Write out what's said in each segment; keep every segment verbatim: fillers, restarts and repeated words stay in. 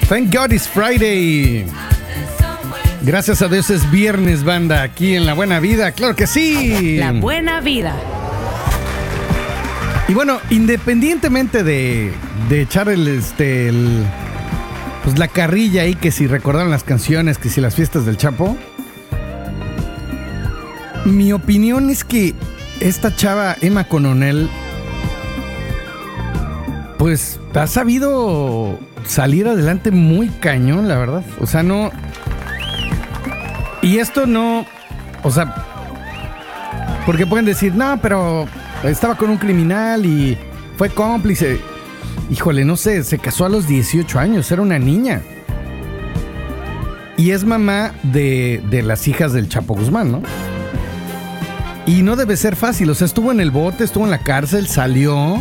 Thank God it's Friday. Gracias a Dios es viernes, banda, aquí en La Buena Vida. ¡Claro que sí! La Buena Vida. Y bueno, independientemente de, de echar el, este, el, pues la carrilla ahí, que si recordaron las canciones, que si las fiestas del Chapo, mi opinión es que esta chava, Emma Coronel, pues ha sabido salir adelante muy cañón, la verdad. O sea, no... Y esto no... O sea... Porque pueden decir, no, pero estaba con un criminal y fue cómplice. Híjole, no sé, se casó a los dieciocho años, era una niña. Y es mamá de, de las hijas del Chapo Guzmán, ¿no? Y no debe ser fácil, o sea, estuvo en el bote, estuvo en la cárcel, salió...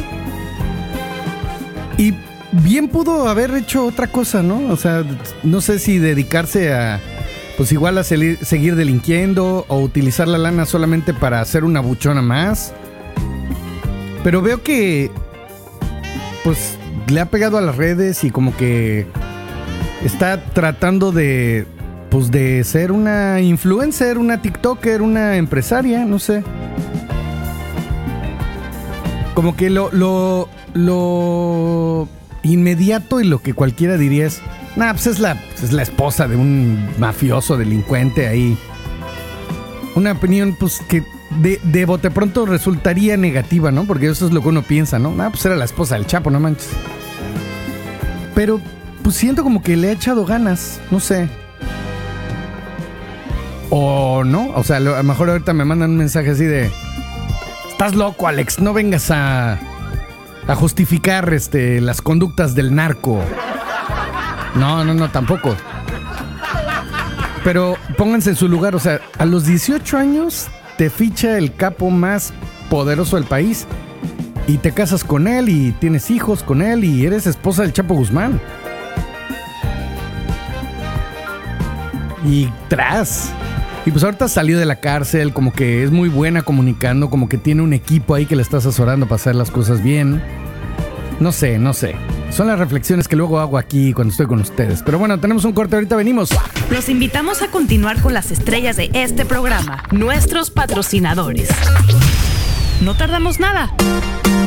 Y bien pudo haber hecho otra cosa, ¿no? O sea, no sé si dedicarse a, pues igual a seguir, seguir delinquiendo o utilizar la lana solamente para hacer una buchona más. Pero veo que, pues, le ha pegado a las redes y como que está tratando de, pues, de ser una influencer, una TikToker, una empresaria, no sé. Como que lo... lo Lo inmediato y lo que cualquiera diría es, nah, pues es la, pues es la esposa de un mafioso delincuente ahí. Una opinión, pues, que de, de bote pronto resultaría negativa, ¿no? Porque eso es lo que uno piensa, ¿no? Nah, pues era la esposa del Chapo, no manches. Pero, pues siento como que le ha echado ganas, no sé. O no, o sea, a lo mejor ahorita me mandan un mensaje así de, estás loco, Alex, no vengas a... a justificar este, las conductas del narco. No, no, no, tampoco. Pero pónganse en su lugar, o sea, a los dieciocho años te ficha el capo más poderoso del país y te casas con él y tienes hijos con él y eres esposa del Chapo Guzmán. Y tras... Y pues ahorita salió de la cárcel, como que es muy buena comunicando, como que tiene un equipo ahí que le está asesorando para hacer las cosas bien. No sé, no sé. Son las reflexiones que luego hago aquí cuando estoy con ustedes. Pero bueno, tenemos un corte, ahorita venimos. Los invitamos a continuar con las estrellas de este programa, nuestros patrocinadores. No tardamos nada.